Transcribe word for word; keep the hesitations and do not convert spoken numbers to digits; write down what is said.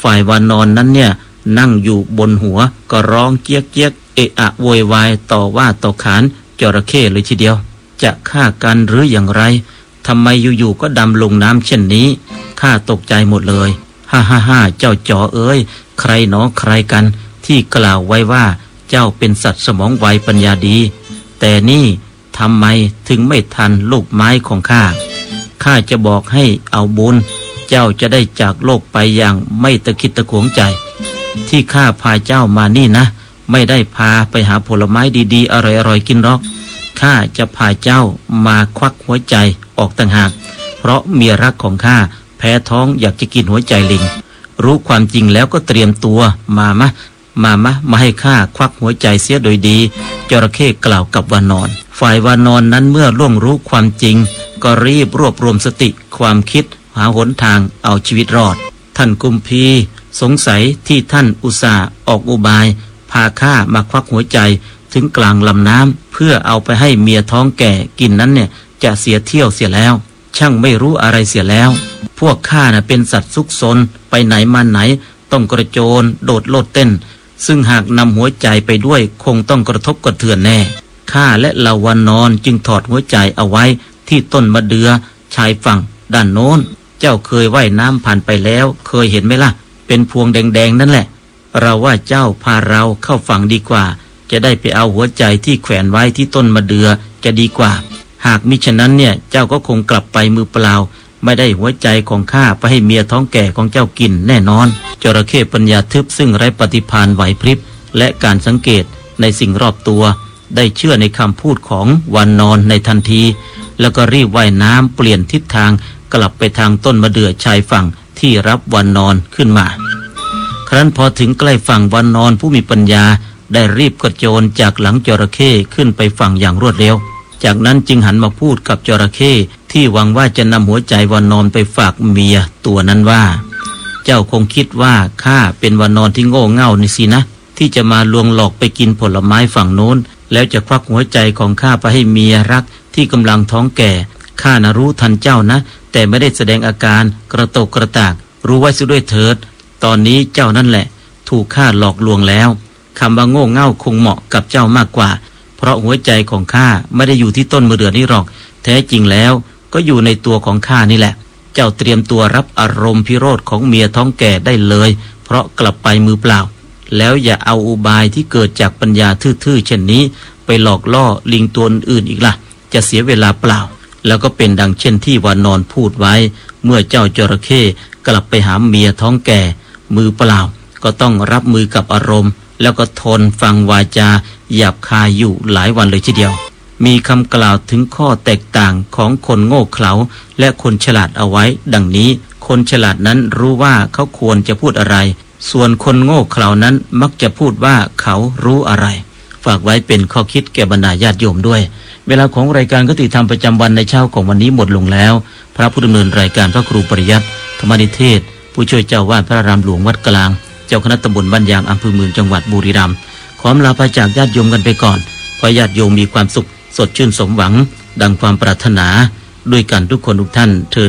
ฝ่ายวานอนนั้นเนี่ยนั่งอยู่บนหัวก็ร้องเจี๊ยกเจี๊ยกเอะอะโวยวายต่อว่าต่อขานจระเข้เลยทีเดียวจะฆ่ากันหรืออย่างไรทำไมอยู่ๆก็ดำลงน้ำเช่นนี้ข้าตกใจหมดเลยฮ่าฮ่าฮ่าเจ้าจ๋อเอ้ยใครหนอใครกันที่กล่าวไว้ว่าเจ้าเป็นสัตว์สมองไวปัญญาดีแต่นี่ทำไมถึงไม่ทันลูกไม้ของข้าข้าจะบอกให้เอาบุญเจ้าจะได้จากโลกไปอย่างไม่ตะคิดตะขวงใจที่ข้าพาเจ้ามานี่นะไม่ได้พาไปหาผลไม้ดีๆอร่อยๆกินหรอกข้าจะพาเจ้ามาควักหัวใจออกต่างหากเพราะเมียรักของข้าแพ้ท้องอยากจะกินหัวใจลิงรู้ความจริงแล้วก็เตรียมตัวมามะมามะมาให้ข้าควักหัวใจเสียโดยดีจระเข้กล่าวกับวานอนฝ่ายวานอนนั้นเมื่อล่วงรู้ความจริงก็รีบรวบรวมสติความคิดหาหนทางเอาชีวิตรอดท่านกุมพีสงสัยที่ท่านอุตส่าห์ออกอุบายพาข้ามาควักหัวใจถึงกลางลำน้ำเพื่อเอาไปให้เมียท้องแก่กินนั้นเนี่ยจะเสียเที่ยวเสียแล้วช่างไม่รู้อะไรเสียแล้วพวกข้าน่ะเป็นสัตว์ซุกซนไปไหนมาไหนต้องกระโจนโดดโลดเต้นซึ่งหากนำหัวใจไปด้วยคงต้องกระทบกระเทือนแน่ข้าและเหล่าวานอนจึงถอดหัวใจเอาไว้ที่ต้นมะเดื่อชายฝั่งด้านโน้นเจ้าเคยว่ายน้ำผ่านไปแล้วเคยเห็นไหมล่ะเป็นพวงแดงๆนั่นแหละเราว่าเจ้าพาเราเข้าฝั่งดีกว่าจะได้ไปเอาหัวใจที่แขวนไว้ที่ต้นมะเดื่อจะดีกว่าหากมิฉะนั้นเนี่ยเจ้าก็คงกลับไปมือเปล่าไม่ได้หัวใจของข้าไปให้เมียท้องแก่ของเจ้ากินแน่นอนจระเข้ปัญญาทึบซึ่งไร้ปฏิภาณไหวพริบและการสังเกตในสิ่งรอบตัวได้เชื่อในคำพูดของวานอนในทันทีแล้วก็รีบว่ายน้ำเปลี่ยนทิศทางกลับไปทางต้นมะเดื่อชายฝั่งที่รับวานอนขึ้นมาครั้นพอถึงใกล้ฝั่งวานอนผู้มีปัญญาได้รีบกระโจนจากหลังจระเข้ขึ้นไปฝั่งอย่างรวดเร็วจากนั้นจึงหันมาพูดกับจระเข้ที่หวังว่าจะนำหัวใจวานอนไปฝากเมียตัวนั้นว่าเจ้าคงคิดว่าข้าเป็นวานอนที่โง่เง่านี่สินะที่จะมาลวงหลอกไปกินผลไม้ฝั่งโน้นแล้วจะควักหัวใจของข้าไปให้เมียรักที่กำลังท้องแก่ข้านะรู้ทันเจ้านะแต่ไม่ได้แสดงอาการกระโตกกระตากรู้ไว้ซะด้วยเถิดตอนนี้เจ้านั่นแหละถูกข้าหลอกลวงแล้วคำว่าโง่เง่าคงเหมาะกับเจ้ามากกว่าเพราะหัวใจของข้าไม่ได้อยู่ที่ต้นมะเดื่อนี่หรอกแท้จริงแล้วก็อยู่ในตัวของข้านี่แหละเจ้าเตรียมตัวรับอารมณ์พิโรธของเมียท้องแก่ได้เลยเพราะกลับไปมือเปล่าแล้วอย่าเอาอุบายที่เกิดจากปัญญาทื่อๆเช่นนี้ไปหลอกล่อลิงตัวอื่นอีกล่ะจะเสียเวลาเปล่าแล้วก็เป็นดังเช่นที่วานอนพูดไว้เมื่อเจ้าจระเข้กลับไปหาเมียท้องแก่มือเปล่าก็ต้องรับมือกับอารมณ์แล้วก็ทนฟังวาจาหยาบคายอยู่หลายวันเลยทีเดียวมีคำกล่าวถึงข้อแตกต่างของคนโง่เขลาและคนฉลาดเอาไว้ดังนี้คนฉลาดนั้นรู้ว่าเขาควรจะพูดอะไรส่วนคนโง่เขลานั้นมักจะพูดว่าเขารู้อะไรฝากไว้เป็นข้อคิดแก่บรรดาญาติโยมด้วยเวลาของรายการคติธรรมประจำวันในเช้าของวันนี้หมดลงแล้วพระผู้ดำเนินรายการพระครูปริยัติธรรมนิเทศผู้ช่วยเจ้าวาดพระอารามหลวงวัดกลางเจ้าคณะตำบลบ้านยางอำเภอเมืองจังหวัดบุรีรัมย์ขอลาไปจากญาติโยมกันไปก่อนขอญาติโยมมีความสุขสดชื่นสมหวังดังความปรารถนาด้วยกันทุกคนทุกท่านเถิด